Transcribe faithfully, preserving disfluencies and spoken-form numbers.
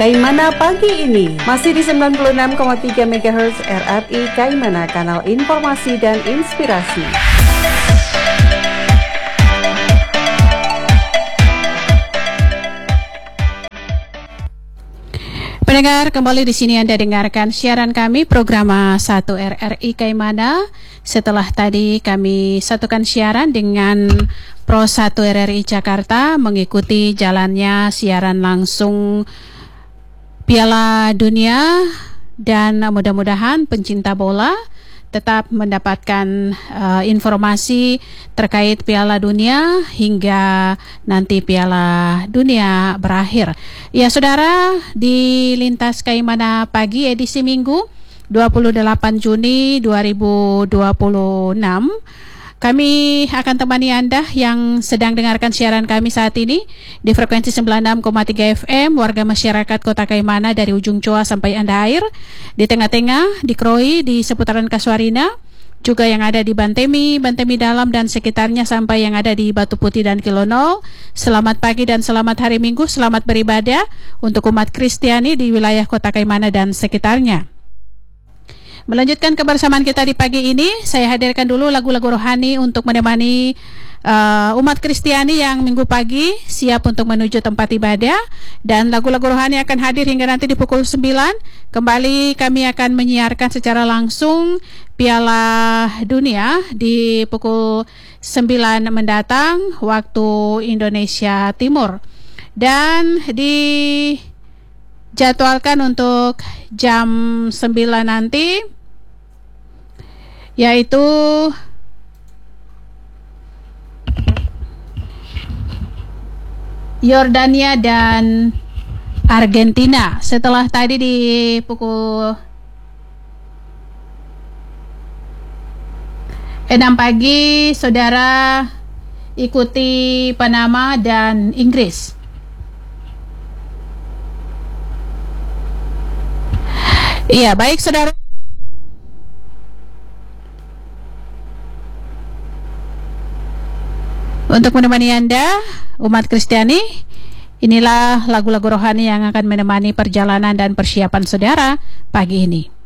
Kaimana pagi ini masih di sembilan puluh enam koma tiga megahertz R R I Kaimana, kanal informasi dan inspirasi. Pendengar, kembali di sini Anda dengarkan siaran kami program satu R R I Kaimana. Setelah tadi kami satukan siaran dengan Pro satu R R I Jakarta mengikuti jalannya siaran langsung Piala Dunia, dan mudah-mudahan pencinta bola tetap mendapatkan uh, informasi terkait Piala Dunia hingga nanti Piala Dunia berakhir. Ya saudara, di Lintas Kaimana Pagi edisi Minggu dua puluh delapan Juni dua ribu dua puluh enam, kami akan temani Anda yang sedang dengarkan siaran kami saat ini di frekuensi sembilan puluh enam koma tiga F M, warga masyarakat Kota Kaimana dari ujung Coa sampai Anda Air, di tengah-tengah, di Kroi, di seputaran Kasuarina, juga yang ada di Bantemi, Bantemi Dalam dan sekitarnya, sampai yang ada di Batu Putih dan Kilonol. Selamat pagi dan selamat hari Minggu, selamat beribadah untuk umat Kristiani di wilayah Kota Kaimana dan sekitarnya. Melanjutkan kebersamaan kita di pagi ini, saya hadirkan dulu lagu-lagu rohani untuk menemani uh, umat Kristiani yang minggu pagi siap untuk menuju tempat ibadah. Dan lagu-lagu rohani akan hadir hingga nanti di pukul sembilan. Kembali kami akan menyiarkan secara langsung Piala Dunia di pukul sembilan mendatang waktu Indonesia Timur. Dan dijadwalkan untuk jam sembilan nanti, yaitu Yordania dan Argentina. Setelah tadi di pukul enam pagi, saudara ikuti Panama dan Inggris. Iya, baik saudara. Untuk menemani Anda, umat Kristiani, inilah lagu-lagu rohani yang akan menemani perjalanan dan persiapan saudara pagi ini.